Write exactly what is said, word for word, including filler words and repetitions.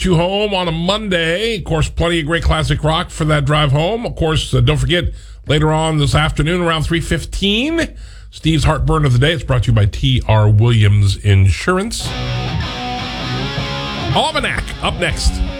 you home on a Monday. Of course, plenty of great classic rock for that drive home. Of course, uh, don't forget, later on this afternoon around three fifteen, Steve's Heartburn of the Day. It's brought to you by T R. Williams Insurance. Almanac up next.